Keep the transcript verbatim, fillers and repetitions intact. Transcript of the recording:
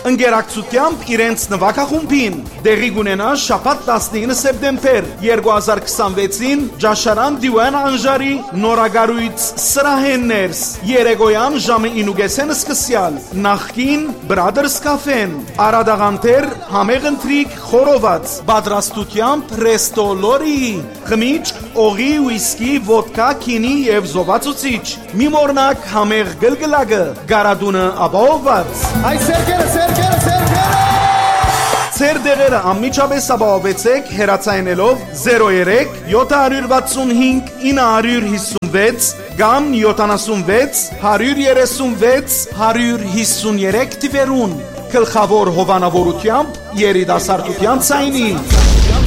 ընկերակցությամբ իրենց նվագախումբին դեղի կունենա շաբաթ տասնինը սեպտեմբեր երկու հազար քսանվեցին Ջաշարան Դիվան Անժարի նորագարույց սրահեններս երեկոյան ժամը ինուգեսեն սկսյալ նախքին Brothers Cafe-ն Արադաղանտեր համեղ ընթրիք խորոված պատրաստությամբ Resto Lori խմիչք օղի ուիսկի ոդկա քինի եւ զովացուցիչ մի մորնակ համեղ գլգլակը գարադունը ապահովված Այ սերկերը սերկերը սերկերը Ձեր դեղերը անմիջապես ապահովեցեք հեռացայինելով zero three seven six five nine five six կամ յոթանասունվեց հարյուր երեսունվեց հարյուր հիսուներեք թիվերուն գլխավոր հովանավորությամբ երիտասարդության ցայնի